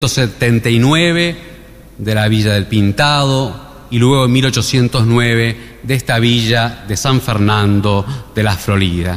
1879 de la Villa del Pintado y luego en 1809 de esta villa de San Fernando de la Florida.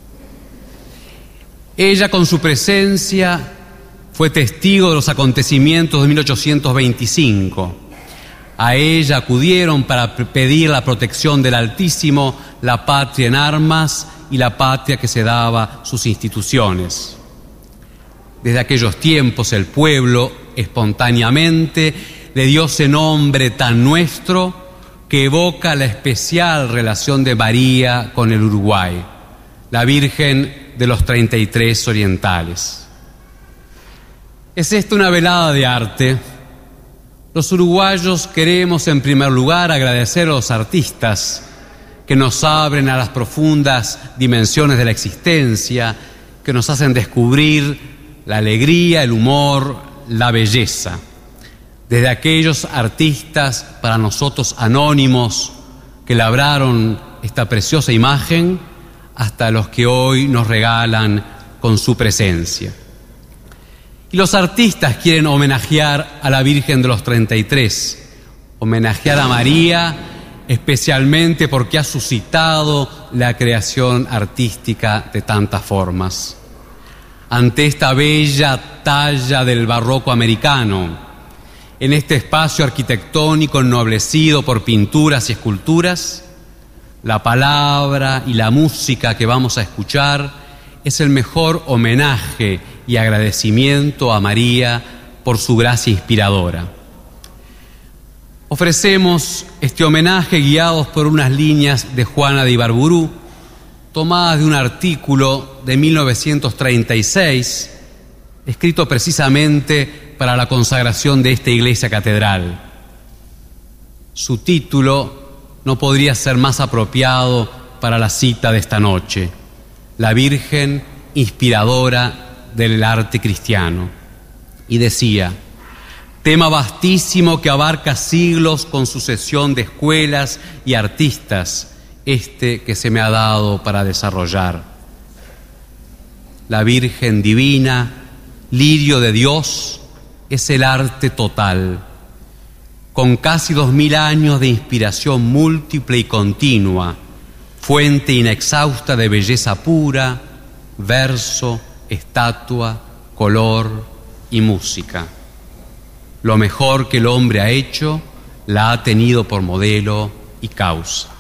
Ella, con su presencia, fue testigo de los acontecimientos de 1825. A ella acudieron para pedir la protección del Altísimo, la patria en armas y la patria que se daba sus instituciones. Desde aquellos tiempos el pueblo espontáneamente le dio ese nombre tan nuestro que evoca la especial relación de María con el Uruguay, la Virgen de los 33 orientales. ¿Es esta una velada de arte? Los uruguayos queremos en primer lugar agradecer a los artistas que nos abren a las profundas dimensiones de la existencia, que nos hacen descubrir la alegría, el humor, la belleza. Desde aquellos artistas para nosotros anónimos que labraron esta preciosa imagen hasta los que hoy nos regalan con su presencia. Y los artistas quieren homenajear a la Virgen de los 33, homenajear a María, especialmente porque ha suscitado la creación artística de tantas formas. Ante esta bella talla del barroco americano, en este espacio arquitectónico ennoblecido por pinturas y esculturas, la palabra y la música que vamos a escuchar es el mejor homenaje y agradecimiento a María por su gracia inspiradora. Ofrecemos este homenaje guiados por unas líneas de Juana de Ibarburu, tomadas de un artículo de 1936, escrito precisamente para la consagración de esta iglesia catedral. Su título no podría ser más apropiado para la cita de esta noche: La Virgen inspiradora del arte cristiano. Y decía: tema vastísimo que abarca siglos con sucesión de escuelas y artistas, que se me ha dado para desarrollar. La Virgen divina, lirio de Dios, es el arte total, con casi 2000 años de inspiración múltiple y continua, fuente inexhausta de belleza pura, verso, estatua, color y música. Lo mejor que el hombre ha hecho la ha tenido por modelo y causa.